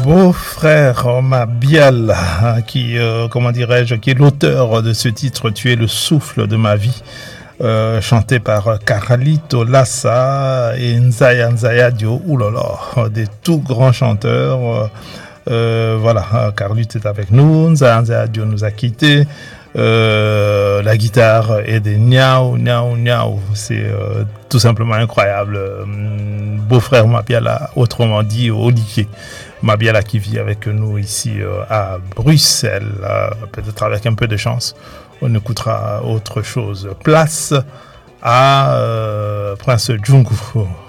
beau-frère Mabiala, qui, comment dirais-je, qui est l'auteur de ce titre, Tu es le souffle de ma vie, chanté par Carlito Lassa et Nzaya Nzaya Dio, oulala, des tout grands chanteurs. Voilà, Carlito est avec nous, Nzaya Nzaya Dio nous a quittés. La guitare est des niaou, niaou, niaou. C'est tout simplement incroyable. Beau-frère Mabiala, autrement dit Olivier Mabiala, qui vit avec nous ici à Bruxelles. Peut-être avec un peu de chance, on écoutera autre chose. Place à Prince Djungu.